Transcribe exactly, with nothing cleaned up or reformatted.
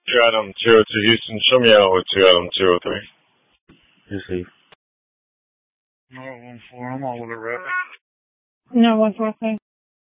two Adam, two oh two Houston. Show me out with two Adam, two oh three. Receive. No, one four. I'm all with it, right? No, one four, three.